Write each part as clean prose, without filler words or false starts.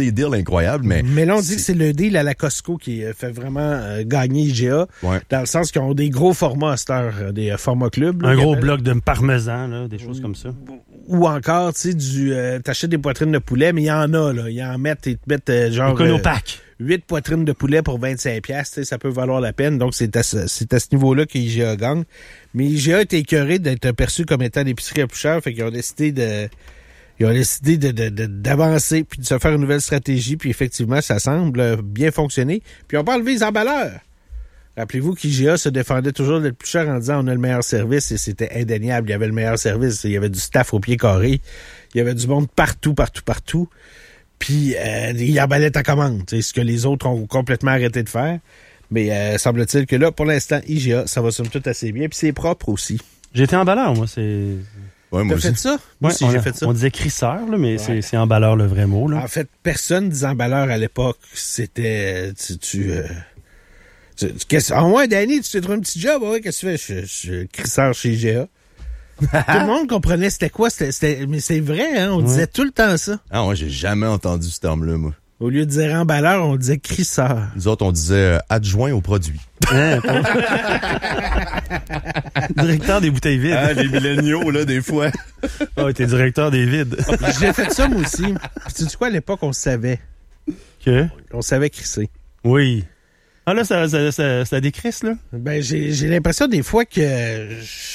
des deals incroyables, mais... Mais là, on dit que c'est le deal à la Costco qui fait vraiment gagner IGA, dans le sens qu'ils ont des gros formats à cette heure, des formats clubs. Un gros bloc de parmesan, là, des choses comme ça. Ou encore, tu sais, t'achètes des poitrines de poulet, mais il y en a, là. Ils te mettent genre... Econopack. 8 poitrines de poulet pour 25$, ça peut valoir la peine. Donc, c'est à ce niveau-là que IGA gagne. Mais IGA était écœuré d'être perçu comme étant l'épicerie à plus cher, fait qu'ils ont décidé d'avancer puis de se faire une nouvelle stratégie, puis effectivement, ça semble bien fonctionner. Puis on peut enlever les emballeurs. Rappelez-vous qu'IGA se défendait toujours d'être plus cher en disant on a le meilleur service, et c'était indéniable. Il y avait le meilleur service. Il y avait du staff au pied carré. Il y avait du monde partout. Puis il emballait ta commande. C'est ce que les autres ont complètement arrêté de faire. Mais semble-t-il que là, pour l'instant, IGA, ça va somme toute assez bien. Puis c'est propre aussi. J'ai été emballeur, moi. Ouais, T'as fait ça? Moi aussi, j'ai fait ça. On disait crisseur, là, mais c'est emballeur le vrai mot. Là. En fait, personne disait emballeur à l'époque. C'était... En moins, Danny, tu t'es trouvé un petit job. Ouais, qu'est-ce que tu fais? Je suis crisseur chez IGA. Tout le monde comprenait c'était quoi. Mais c'est vrai, hein? On disait tout le temps ça. Ah ouais, j'ai jamais entendu ce terme-là, moi. Au lieu de dire emballeur, on disait crisseur. Nous autres, on disait adjoint au produit. Directeur des bouteilles vides. Ah, les milléniaux, là, des fois. Ah, t'es directeur des vides. J'ai fait ça, moi aussi. Puis tu sais quoi, à l'époque, on savait. Que? On savait crisser. Oui. Ah là, ça décrisse, là? Ben, j'ai l'impression des fois que...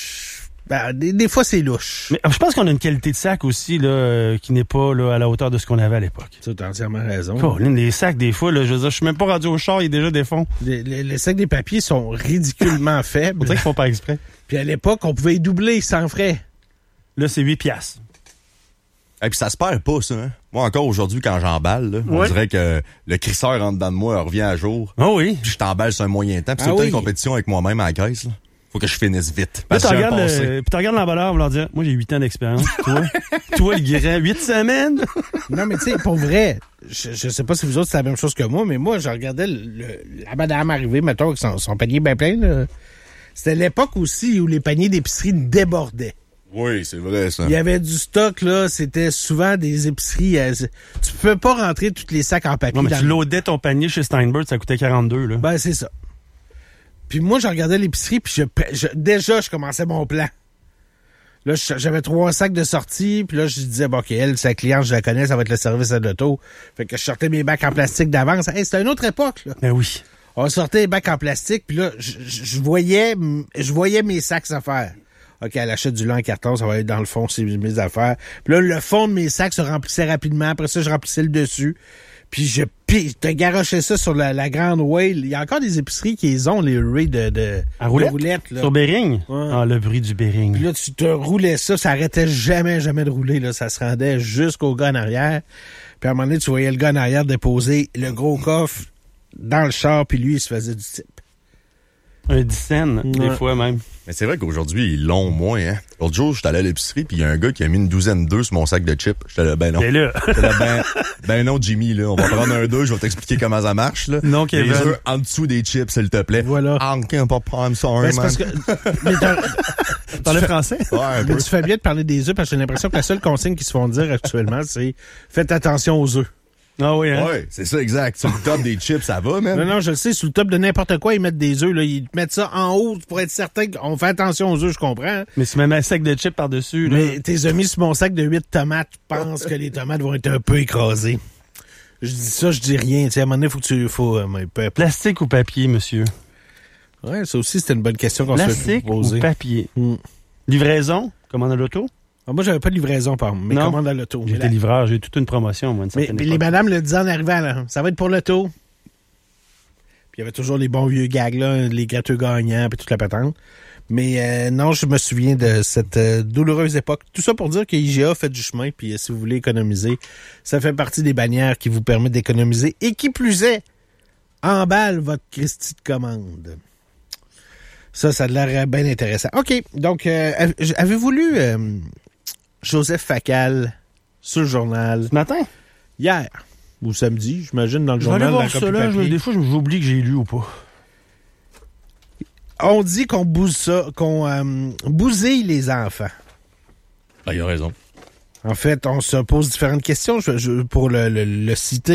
des fois, c'est louche. Mais je pense qu'on a une qualité de sac aussi là qui n'est pas là, à la hauteur de ce qu'on avait à l'époque. Tu as entièrement raison. Les sacs, des fois, là, je veux dire, je suis même pas rendu au char, il y a déjà des fonds. Les sacs des papiers sont ridiculement faibles. On dirait qu'ils font pas exprès. Puis à l'époque, on pouvait y doubler sans frais. Là, c'est 8$. Et puis ça se perd pas, ça. Hein? Moi, encore aujourd'hui, quand j'emballe, là, on dirait que le crisseur rentre dedans de moi, revient à jour. Ah oui. Puis je t'emballe sur un moyen temps. Puis c'est tout une compétition avec moi-même à la caisse. Là. Faut que je finisse vite. Là, tu regardes l'emballeur pour leur dire, moi, j'ai 8 ans d'expérience. Toi, le grand, 8 semaines. Non, mais tu sais, pour vrai, je sais pas si vous autres, c'est la même chose que moi, mais moi, je regardais la madame arriver, mettons, avec son panier bien plein. Là. C'était l'époque aussi où les paniers d'épicerie débordaient. Oui, c'est vrai, ça. Il y avait du stock, là. C'était souvent des épiceries. Tu peux pas rentrer tous les sacs en papier. Non, mais tu loadais ton panier chez Steinberg, ça coûtait 42, là. Ben, c'est ça. Puis moi, je regardais l'épicerie, puis déjà, je commençais mon plan. Là, j'avais 3 sacs de sortie, puis là, je disais, bon, OK, elle, sa cliente, je la connais, ça va être le service à l'auto. Fait que je sortais mes bacs en plastique d'avance. Hey, c'était une autre époque, là. Ben oui. On sortait les bacs en plastique, puis là, je voyais mes sacs à faire. OK, elle achète du lait en carton, ça va être dans le fond, c'est mes affaires. Puis là, le fond de mes sacs se remplissait rapidement. Après ça, je remplissais le dessus. Puis je te garochais ça sur la grande whale. Il y a encore des épiceries qui ont les rails de roulettes. Là. Sur Bering? Ouais. Ah, le bruit du Bering. Puis là, tu te roulais ça arrêtait jamais de rouler. Là. Ça se rendait jusqu'au gars en arrière. Puis à un moment donné, tu voyais le gars en arrière déposer le gros coffre dans le char, puis lui, il se faisait du type. Un 10 cents, des fois même. Mais c'est vrai qu'aujourd'hui, ils l'ont moins, hein. L'autre jour, j'étais allé à l'épicerie, puis il y a un gars qui a mis une douzaine d'œufs sur mon sac de chips. J'étais là, ben non. T'es là. J'étais là, ben non, Jimmy, là. On va prendre un 2, je vais t'expliquer comment ça marche, là. Non, Kevin. Les œufs en dessous des chips, s'il te plaît. Voilà. Ah, OK, pas prendre sorry, Ben, c'est parce que... Parler français? Ouais, un Mais peu. tu fais bien de parler des œufs, parce que j'ai l'impression que la seule consigne qu'ils se font dire actuellement, c'est « Faites attention aux œufs ». Ah oui, hein? Ouais, c'est ça, exact. Sur le top des chips, ça va, même. Non, je le sais, sous le top de n'importe quoi, ils mettent des œufs. Là. Ils mettent ça en haut pour être certain qu'on fait attention aux œufs, je comprends. Hein. Mais tu mets un sac de chips par-dessus. Là. Mais t'es mis sur mon sac de 8 tomates, je pense que les tomates vont être un peu écrasées. Je dis ça, je dis rien. T'sais, à un moment donné, Plastique ou papier, monsieur? Ouais, ça aussi, c'était une bonne question qu'on se fait Plastique poser. ou papier? Livraison? Commande à l'auto? Ah, moi, j'avais pas de livraison, par exemple, mais Non. commande à l'auto. J'étais livreur, j'ai toute une promotion, moi, une Mais certaine les époque. madames le disaient en arrivant, là. Ça va être pour l'auto. Puis il y avait toujours les bons vieux gags, là, les gâteaux gagnants, puis toute la patente. Mais non, je me souviens de cette douloureuse époque. Tout ça pour dire que IGA fait du chemin, puis si vous voulez économiser, ça fait partie des bannières qui vous permettent d'économiser. Et qui plus est, emballe votre Christie de commande. Ça a l'air bien intéressant. OK, donc, avez-vous lu Joseph Facal sur le journal? Ce matin? Hier, ou samedi, j'imagine, dans le Je vais aller journal. voir ça, là. Des fois, j'oublie que j'ai lu ou pas. On dit qu'on bousille les enfants. Ben, il a raison. En fait, on se pose différentes questions. Pour le citer,